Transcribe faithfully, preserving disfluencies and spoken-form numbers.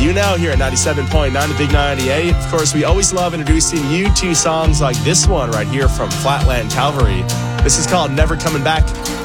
You Know here at ninety-seven point nine, the Big ninety-eight. Of course, we always love introducing you to songs like this one right here from Flatland Calvary. This is called Never Coming Back.